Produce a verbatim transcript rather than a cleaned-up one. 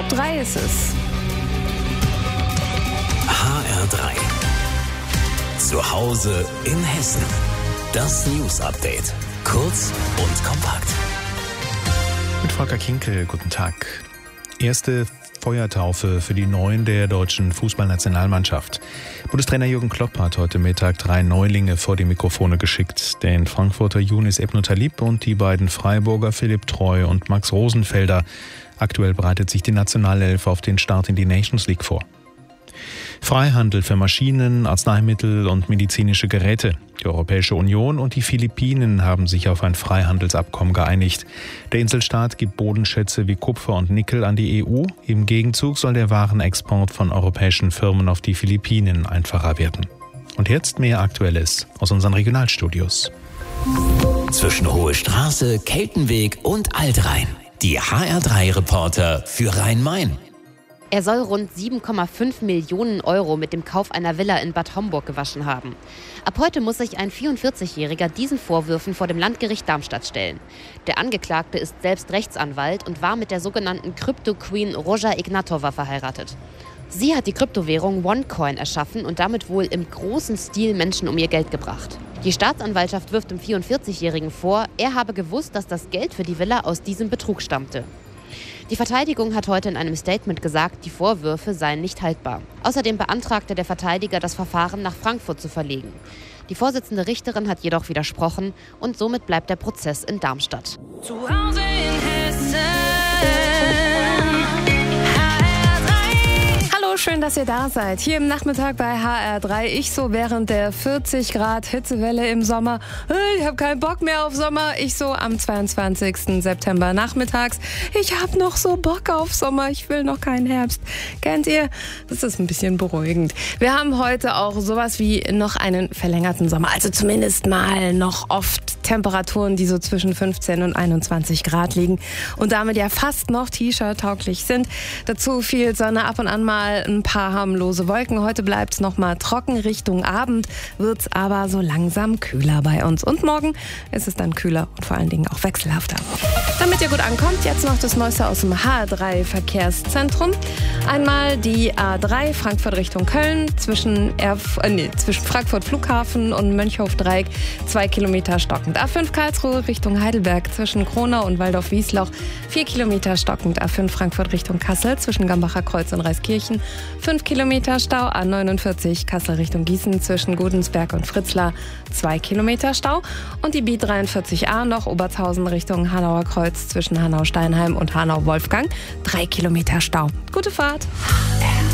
Top drei ist es. H R drei. Zu Hause in Hessen. Das News Update. Kurz und kompakt. Mit Volker Kinkel, guten Tag. Erste Feuertaufe für die Neuen der deutschen Fußballnationalmannschaft. Bundestrainer Jürgen Klopp hat heute Mittag drei Neulinge vor die Mikrofone geschickt. Den Frankfurter Younis Ebn Talib und die beiden Freiburger Philipp Treu und Max Rosenfelder. Aktuell bereitet sich die Nationalelf auf den Start in die Nations League vor. Freihandel für Maschinen, Arzneimittel und medizinische Geräte. Die Europäische Union und die Philippinen haben sich auf ein Freihandelsabkommen geeinigt. Der Inselstaat gibt Bodenschätze wie Kupfer und Nickel an die E U. Im Gegenzug soll der Warenexport von europäischen Firmen auf die Philippinen einfacher werden. Und jetzt mehr Aktuelles aus unseren Regionalstudios. Zwischen Hohe Straße, Keltenweg und Altrhein. Die H R drei Reporter für Rhein-Main. Er soll rund sieben Komma fünf Millionen Euro mit dem Kauf einer Villa in Bad Homburg gewaschen haben. Ab heute muss sich ein vierundvierzigjähriger diesen Vorwürfen vor dem Landgericht Darmstadt stellen. Der Angeklagte ist selbst Rechtsanwalt und war mit der sogenannten Krypto-Queen Roja Ignatova verheiratet. Sie hat die Kryptowährung OneCoin erschaffen und damit wohl im großen Stil Menschen um ihr Geld gebracht. Die Staatsanwaltschaft wirft dem vierundvierzigjährigen vor, er habe gewusst, dass das Geld für die Villa aus diesem Betrug stammte. Die Verteidigung hat heute in einem Statement gesagt, die Vorwürfe seien nicht haltbar. Außerdem beantragte der Verteidiger, das Verfahren nach Frankfurt zu verlegen. Die Vorsitzende Richterin hat jedoch widersprochen und somit bleibt der Prozess in Darmstadt. Zu Hause in Hessen. Schön, dass ihr da seid. Hier im Nachmittag bei H R drei. Ich so während der vierzig Grad Hitzewelle im Sommer. Ich habe keinen Bock mehr auf Sommer. Ich so am zweiundzwanzigsten September nachmittags. Ich habe noch so Bock auf Sommer. Ich will noch keinen Herbst. Kennt ihr? Das ist ein bisschen beruhigend. Wir haben heute auch sowas wie noch einen verlängerten Sommer. Also zumindest mal noch oft Temperaturen, die so zwischen fünfzehn und einundzwanzig Grad liegen. Und damit ja fast noch T-Shirt-tauglich sind. Dazu viel Sonne, ab und an mal ein paar harmlose Wolken. Heute bleibt es noch mal trocken. Richtung Abend wird es aber so langsam kühler bei uns. Und morgen ist es dann kühler und vor allen Dingen auch wechselhafter. Damit ihr gut ankommt, jetzt noch das Neueste aus dem H R drei Verkehrszentrum. Einmal die A drei Frankfurt Richtung Köln zwischen, Erf- äh, nee, zwischen Frankfurt Flughafen und Mönchhof-Dreieck zwei Kilometer stockend. A fünf Karlsruhe Richtung Heidelberg zwischen Kronau und Waldorf-Wiesloch vier Kilometer stockend. A fünf Frankfurt Richtung Kassel zwischen Gambacher Kreuz und Reiskirchen fünf Kilometer Stau. A neunundvierzig Kassel Richtung Gießen zwischen Gudensberg und Fritzlar zwei Kilometer Stau. Und die B dreiundvierzig A noch Obertshausen Richtung Hanauer Kreuz zwischen Hanau-Steinheim und Hanau-Wolfgang drei Kilometer Stau. Gute Fahrt!